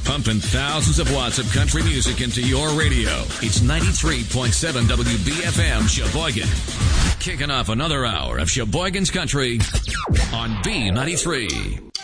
Pumping thousands of watts of country music into your radio. It's 93.7 WBFM Sheboygan. Kicking off another hour of Sheboygan's Country on B93.